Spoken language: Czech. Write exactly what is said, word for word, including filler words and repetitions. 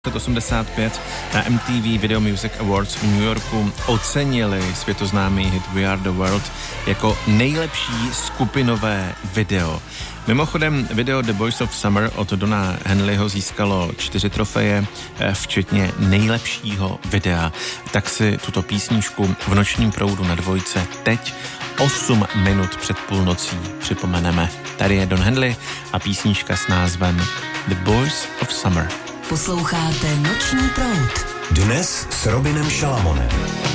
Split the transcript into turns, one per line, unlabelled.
osmdesát pět na M T V Video Music Awards v New Yorku ocenili světoznámý hit We Are The World jako nejlepší skupinové video. Mimochodem, video The Boys of Summer od Dona Henleyho získalo čtyři trofeje, včetně nejlepšího videa. Tak si tuto písničku v nočním proudu na dvojce teď osm minut před půlnocí připomeneme. Tady je Don Henley a písnička s názvem The Boys of Summer.
Posloucháte Noční proud.
Dnes s Robinem Šalamonem.